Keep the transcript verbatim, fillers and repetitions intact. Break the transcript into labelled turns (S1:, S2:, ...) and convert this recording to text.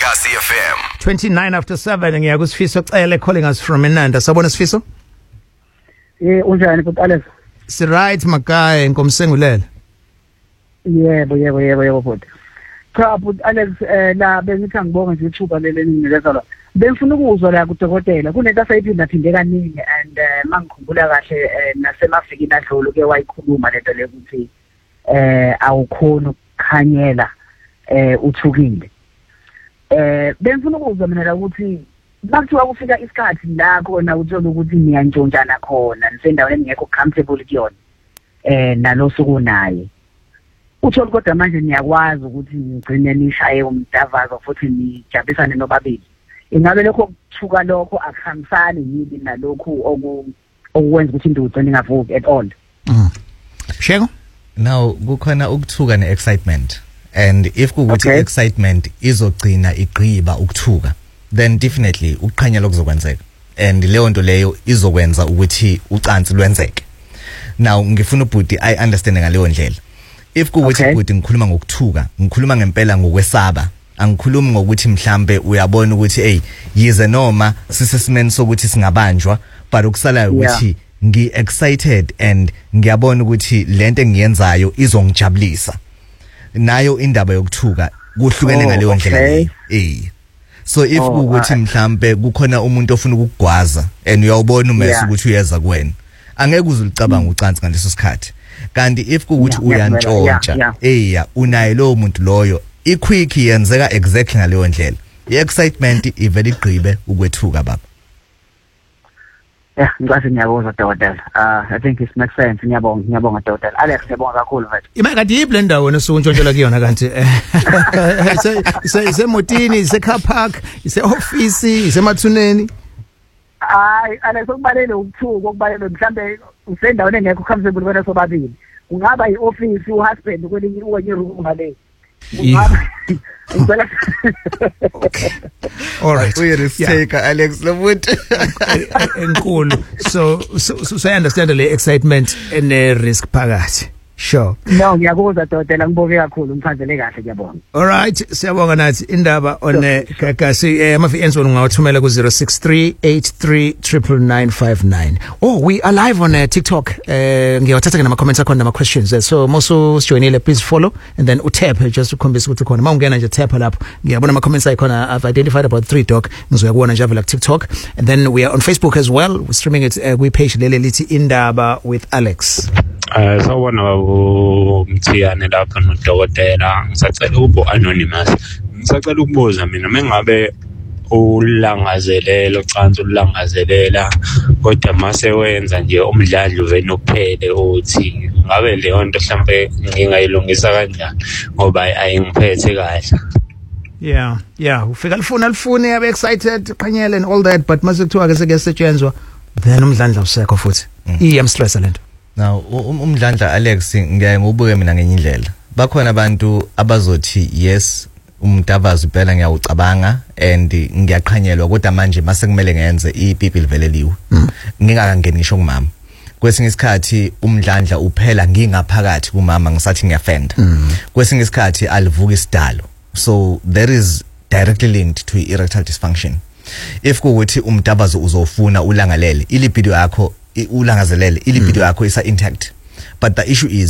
S1: Gagasi F M.
S2: twenty-nine after seven ngiyaku Sifiso Cele calling us from Enanda. Sabona Sifiso?
S3: Eh unjani but Alex?
S2: Si right Makaya ngomsengulela.
S3: Yebo yebo yebo yebo but. Cha but Alex eh la bengithi ngibonga nje ithuba leli nginikeza la. Bengifuna ukuzwa la kudokotela kunento asayiphinda phinde kaningi and mangikhumbula kahle nasemafikini adlulu ke wayikhuluma lento le ukuthi eh awukhona ukukhanyela eh uthukile. Eh bengifuna ukuzwa mina la ukuthi makuthiwa kufika isikhathi la khona uthola ukuthi niyantshontshana khona nisendaweni engekho comfortable kuyona eh nalosuku naye uthola kodwa manje niyakwazi ukuthi nigcine nishaye umdavazo futhi nijabisane nobabili. Ingabe lokho kuthuka lokho akuhambisani yini nalokhu okwenza ukuthi induzo ningavuki at all.
S2: Mhm. Shego?
S4: Now kukhona ukuthuka ne-excitement, and if kukuthi
S3: Okay.
S4: excitement izogcina igqiba ukuthuka, then definitely ukuqhanyela kuzokwenzeka, and leyo nto leyo izokwenza ukuthi ucansi lwenzeke. Now ngifuna ubhuti I understand ngaleyo ndlela. If kukuthi
S3: Okay.
S4: ubhuti ngikhuluma ngokuthuka, ngikhuluma ngempela ngokwesaba, angikhulumi ngokuthi mhlambe uyabona ukuthi hey yize noma sisesimeni sokuthi singabanjwa, but ukusalayo ukuthi ngi excited and ngiyabona ukuthi lento engiyenzayo izongijabulisa. Nayo indaba yokuthuka kuhlukene
S3: Oh,
S4: ngaleyo ndlela
S3: okay.
S4: leyo. Eh. So if
S3: Oh,
S4: kuukuthi
S3: ah.
S4: mhlambe kukhona umuntu ofuna ukugwaza and uyawubona umese
S3: Yeah.
S4: ukuthi uyeza kuwena, angeke uzulicabanga ucansi ngaleso sikhathi. Kanti if kuukuthi
S3: Yeah, yeah,
S4: uyantshontsha
S3: yeah,
S4: eya unaye lo muntu loyo, iquick yenzeka exactly ngaleyo ndlela. I-excitement ivele igqibe ukwethuka baba.
S3: Yeah, ngicela ngiyabonga dokotela. Ah I think it makes sense. Ngiyabonga ngiyabonga dokotela. Alex ngiyabonga kakhulu mfethu.
S2: Ima kanti yible ndawo nesuntshontshelwa kuyona kanti ise ise isemotini, ise car park, ise office, ise mathuneni.
S3: Hayi Alex okubalele ukuthuka okubalele mhlambe usendaweni engekho comfortable wena sobabili. Kungaba ioffice uhusband kwelinye uwenye room ngale. Kungaba ngicela
S2: All right.
S4: We risk taker Alex Lomuntu.
S2: Enkulu. So so so I understand the excitement and the risk phakathi. Sure.
S3: No ngiyakuzwa dokotela ngiboke kakhulu ngiphanzele kahle ngiyabonga.
S2: All right, siyabonga nathi indaba on Gagasi eh amafi answer ungawathumela ku zero six three eight three nine nine nine five nine. Oh, we are live on uh, TikTok. Eh ngiyawathatha ke nama comments akho nama questions. So moso sijoinile, please follow and then utap just to khombisa ukuthi khona. Mawungena nje tap lapho. Ngiyabona ama comments ayikhona. I've identified about three doc. Ngizoya kuona nje like TikTok, and then we are on Facebook as well. We're streaming it uh, we page lele lithi indaba with Alex.
S5: Eh sawubona babo Mthiyane lapha nodokotela, ngisacela ukubo anonymous. Ngisacela ukubuza mina mengabe ulangazelela ucansi ulangazelela kodwa mase wenza nje umdlandlo vene uphele uthi ngabe leyo nto mhlambe ngingayilungisa kanjani ngoba ayingiphethe kahle.
S2: Yeah, yeah. Ufika lifuna lifune yabe excited qhanyele and all that, but mase kuthiwa ke sekuyasetshenzwa then umdlandla usekho futhi. I am stress lento.
S4: Now umdlandla Alex ngiyaye ngobuke mina ngenye indlela. Bakhona abantu abazothi yes umdavazo phela ngiyawucabanga and ngiyaqhanyelwa kodwa manje mase kumele ngenze ipipi liveleliwe. Ngingakangeni ngisho kumama. Kwesinye isikhathi umdlandla uphela ngingaphakathi kumama ngisathi ngiyafenda. Kwesinye isikhathi alivuka isidalo. So there is directly linked to erectile dysfunction. If kuukuthi umdavazo uzofuna ulangalele, ilipido yakho ulangazelele, ilipido yakho isa intact. But the issue is